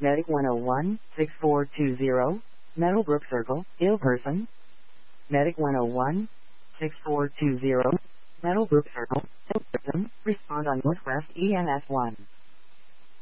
Medic 101, 6420, Meadowbrook Circle, ill person. Medic 101, 6420, Meadowbrook Circle, ill person, respond on Northwest EMS 1.